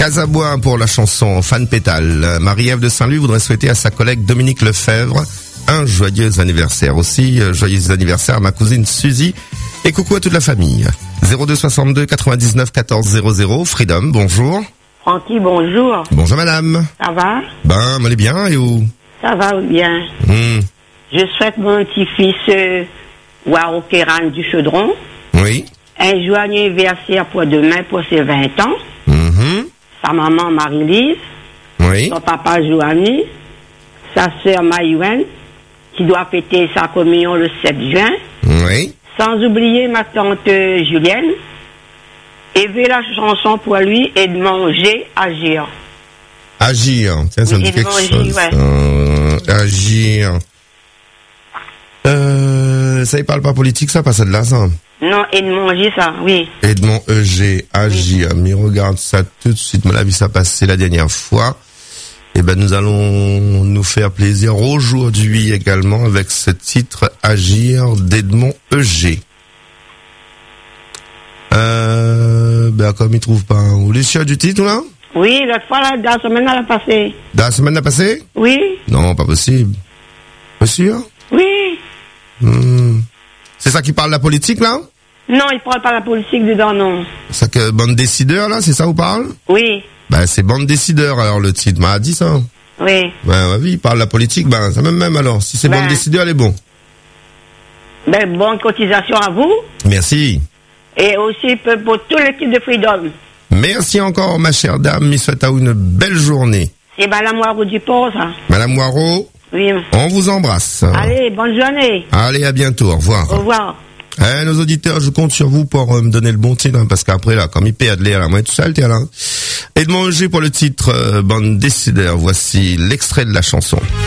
Casabois pour la chanson Fan Pétale. Marie-Ève de Saint-Louis voudrait souhaiter à sa collègue Dominique Lefebvre un joyeux anniversaire. Aussi, joyeux anniversaire à ma cousine Suzy. Et coucou à toute la famille. 02 62 99 14 00. Freedom, bonjour. Francky, bonjour. Bonjour madame. Ça va? Ben, on est bien et où? Ça va bien. Je souhaite mon petit-fils Waro Kéran du Chaudron. Oui. Un joyeux anniversaire pour demain pour ses 20 ans. Sa maman Marie-Lise. Oui. Son papa Joanie. Sa sœur Maïwen, qui doit fêter sa communion le 7 juin. Oui. Sans oublier ma tante Julienne. Et veut la chanson pour lui et de manger, agir. Agir. Tiens, ça me dit quelque chose. Ouais. Agir. Ça y parle pas politique, ça passe de là, ça. Non, et de manger ça, oui. Edmond EG, agir. Oui. Mais regarde ça tout de suite. Moi, la vie, ça passé la dernière fois. Et ben, nous allons nous faire plaisir aujourd'hui également avec ce titre Agir d'Edmond EG. Ben, comme il trouve pas. Vous voulez sûr du titre, là? Oui, l'autre fois, là, dans la semaine, elle a passé. Dans la semaine, elle a passé? Oui. Non, pas possible. Pas sûr? Oui. C'est ça qui parle de la politique, là? Non, il parle pas de la politique dedans, non. C'est que bande décideur, là, c'est ça vous parle? Oui. Ben, c'est bande décideur, alors, le titre m'a dit ça. Oui. Ben, oui, il parle de la politique, ben, ça même alors. Si c'est bande décideur, elle est bon. Ben, bonne cotisation à vous. Merci. Et aussi pour toute l'équipe de Freedom. Merci encore, ma chère dame. Je souhaite à vous une belle journée. C'est Madame Moirot du Port, ça. Madame Moirot. Oui. On vous embrasse. Allez, bonne journée. Allez, à bientôt. Au revoir. Au revoir. Nos auditeurs, je compte sur vous pour me donner le bon titre, hein, parce qu'après, là, comme il paie à de l'air, là, moi, tout ça, t'es là. Et de manger pour le titre, bande décideur. Voici l'extrait de la chanson.